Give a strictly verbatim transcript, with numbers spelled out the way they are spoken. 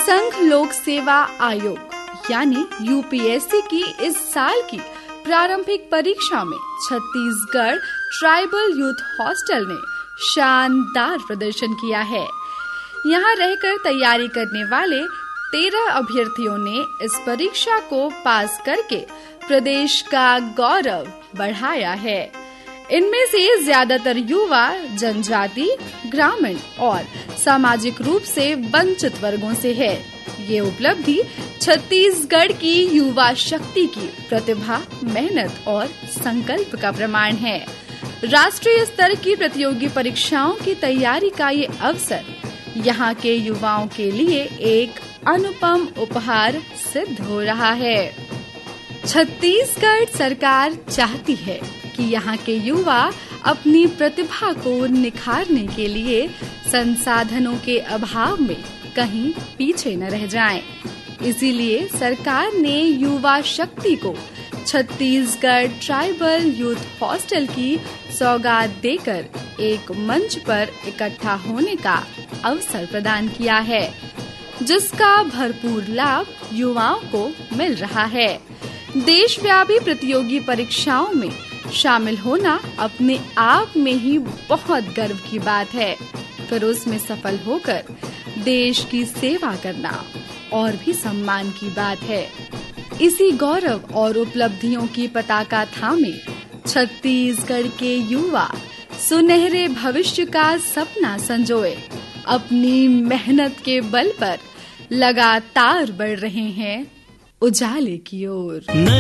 संघ लोक सेवा आयोग यानी यूपीएससी की इस साल की प्रारंभिक परीक्षा में छत्तीसगढ़ ट्राइबल यूथ हॉस्टल ने शानदार प्रदर्शन किया है। यहाँ रहकर तैयारी करने वाले तेरह अभ्यर्थियों ने इस परीक्षा को पास करके प्रदेश का गौरव बढ़ाया है। इनमें से ज्यादातर युवा जनजाति, ग्रामीण और सामाजिक रूप से वंचित वर्गों से है। ये उपलब्धि छत्तीसगढ़ की युवा शक्ति की प्रतिभा, मेहनत और संकल्प का प्रमाण है। राष्ट्रीय स्तर की प्रतियोगी परीक्षाओं की तैयारी का ये अवसर यहाँ के युवाओं के लिए एक अनुपम उपहार सिद्ध हो रहा है। छत्तीसगढ़ सरकार चाहती है कि यहाँ के युवा अपनी प्रतिभा को निखारने के लिए संसाधनों के अभाव में कहीं पीछे न रह जाएं। इसीलिए सरकार ने युवा शक्ति को छत्तीसगढ़ ट्राइबल यूथ हॉस्टल की सौगात देकर एक मंच पर इकट्ठा होने का अवसर प्रदान किया है, जिसका भरपूर लाभ युवाओं को मिल रहा है। देशव्यापी प्रतियोगी परीक्षाओं में शामिल होना अपने आप में ही बहुत गर्व की बात है, फिर उसमें सफल होकर देश की सेवा करना और भी सम्मान की बात है। इसी गौरव और उपलब्धियों की पताका थामे छत्तीसगढ़ के युवा सुनहरे भविष्य का सपना संजोए अपनी मेहनत के बल पर लगातार बढ़ रहे हैं उजाले की ओर।